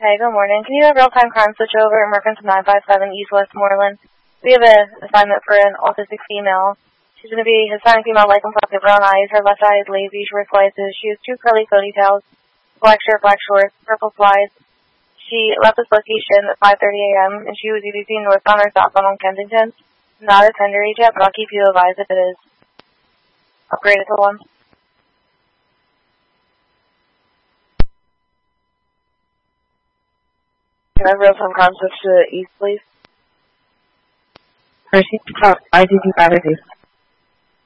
Hey, good morning. Can you have real-time crime switch over in reference to 957 East Westmoreland? We have an assignment for an autistic female. She's going to be Hispanic female, light complected, brown eyes. Her left eye is lazy. She wears glasses. She has 2 curly ponytails, black shirt, black shorts, purple slides. She left this location at 5:30 a.m. and she was either seen northbound or southbound on Kensington. Not a tender age yet, but I'll keep you advised if it is upgraded to one. Can I have real-time crime switch to East, please? Percy, IDD batteries.